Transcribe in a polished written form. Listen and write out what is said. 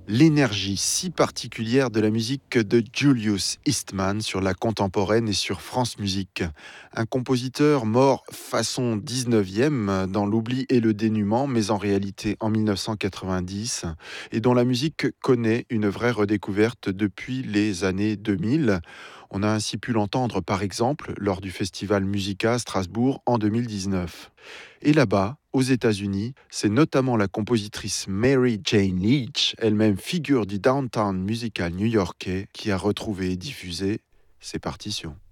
L'énergie si particulière de la musique de Julius Eastman sur la contemporaine et sur France Musique. Un compositeur mort façon 19e dans l'oubli et le dénuement, mais en réalité en 1990, et dont la musique connaît une vraie redécouverte depuis les années 2000. On a ainsi pu l'entendre par exemple lors du festival Musica à Strasbourg en 2019. Et là-bas, aux États-Unis, c'est notamment la compositrice Mary Jane Leach, elle-même figure du downtown musical new-yorkais, qui a retrouvé et diffusé ses partitions.